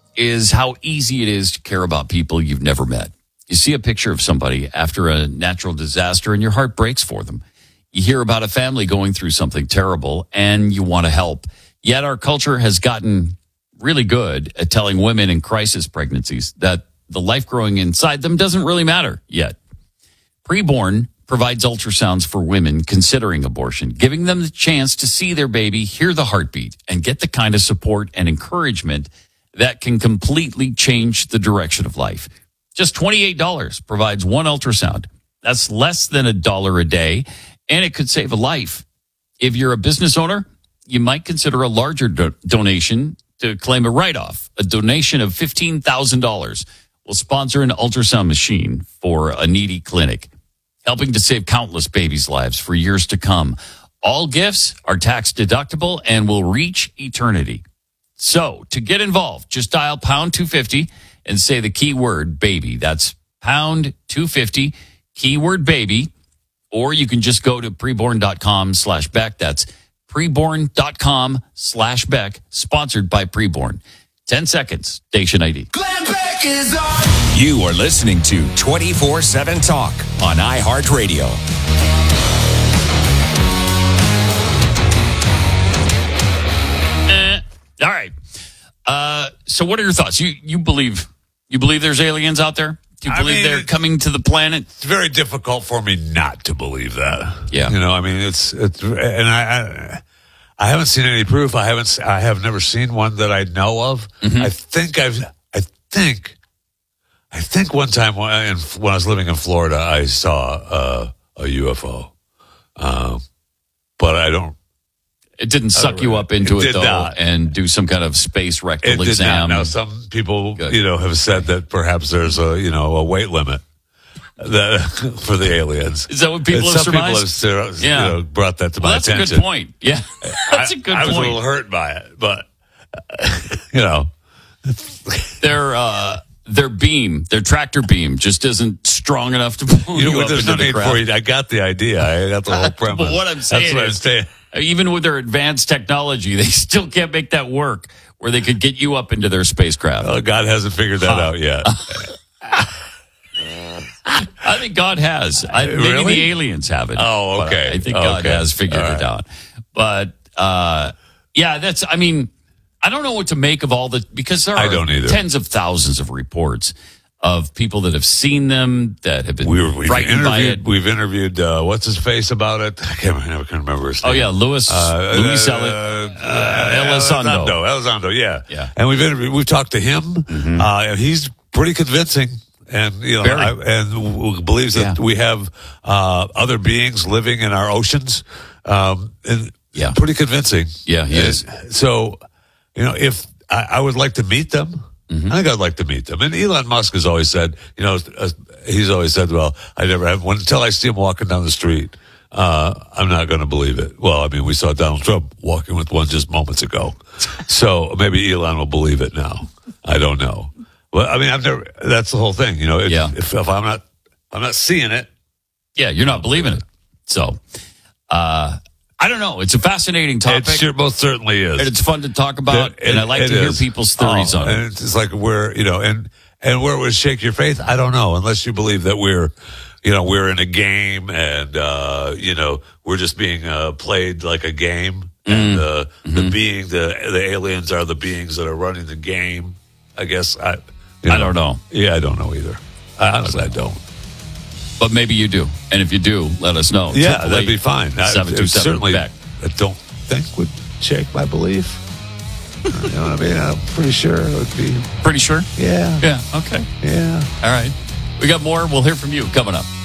is how easy it is to care about people you've never met. You see a picture of somebody after a natural disaster and your heart breaks for them. You hear about a family going through something terrible and you want to help. Yet our culture has gotten really good at telling women in crisis pregnancies that the life growing inside them doesn't really matter yet. Preborn provides ultrasounds for women considering abortion, giving them the chance to see their baby, hear the heartbeat, and get the kind of support and encouragement that can completely change the direction of life. Just $28 provides one ultrasound. That's less than $1 a day, and it could save a life. If you're a business owner, you might consider a larger donation to claim a write-off. A donation of $15,000 will sponsor an ultrasound machine for a needy clinic, helping to save countless babies' lives for years to come. All gifts are tax deductible and will reach eternity. So to get involved, just dial pound 250 and say the keyword baby. That's pound 250, keyword baby. Or you can just go to preborn.com/Beck. That's preborn.com/Beck, sponsored by Preborn. 10 seconds, station ID. Glenn Beck is on. You are listening to 24/7 Talk on iHeartRadio. All right. So what are your thoughts? You believe there's aliens out there? Do you believe they're coming to the planet? It's very difficult for me not to believe that. Yeah. You know, I mean, and I haven't seen any proof. I have never seen one that I know of. Mm-hmm. I think one time when I was living in Florida, I saw a UFO. But I don't. It didn't suck you up into it though, and do some kind of space rectal exam. Now, some people, have said that perhaps there's a weight limit for the aliens. Is that what people have surmised? Some people have brought that to my attention. That's a good point. Yeah, that's a good point. I was a little hurt by it, but their beam, their tractor beam, just isn't strong enough to pull you up into the craft. I got the idea. I got the whole premise. But what I'm saying is, even with their advanced technology, they still can't make that work where they could get you up into their spacecraft. Well, God hasn't figured that out yet. I think God has. Maybe the aliens haven't. Oh, okay. I think God has figured it out. But, I don't know what to make of all because there are tens of thousands of reports of people that have seen them, that have been frightened by it. We've interviewed, what's his face about it? I can't remember his name. Oh, yeah, Luis Elizondo. Elizondo, yeah. And we've talked to him. Mm-hmm. And he's pretty convincing. And, and believes that we have other beings living in our oceans. Pretty convincing. Yeah, he is. So, if I would like to meet them, I think I'd like to meet them. And Elon Musk has always said, he's always said, well, I never have one until I see him walking down the street. I'm not going to believe it. Well, I mean, we saw Donald Trump walking with one just moments ago. So maybe Elon will believe it now. I don't know. Well, I mean, that's the whole thing. If I'm not seeing it. Yeah, you're not believing it. So, I don't know. It's a fascinating topic. It most certainly is. And it's fun to talk about, and I like to hear people's theories on it. And it's like where it would shake your faith, I don't know, unless you believe that we're in a game and, we're just being played like a game. And the aliens are the beings that are running the game. I guess I don't know. Yeah, I don't know either. Honestly, I don't. But maybe you do. And if you do, let us know. Yeah, that'd be fine. 727 Beck. I don't think would shake my belief. You know what I mean? I'm pretty sure it would be. Pretty sure? Yeah. Yeah, okay. Yeah. All right. We got more. We'll hear from you coming up.